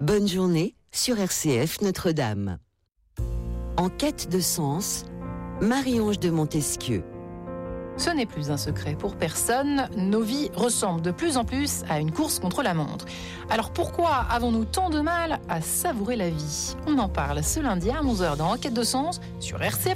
Bonne journée sur RCF Notre-Dame. En quête de sens, Marie-Ange de Montesquieu. Ce n'est plus un secret pour personne, nos vies ressemblent de plus en plus à une course contre la montre. Alors pourquoi avons-nous tant de mal à savourer la vie ? On en parle ce lundi à 11h dans En quête de sens sur RCF.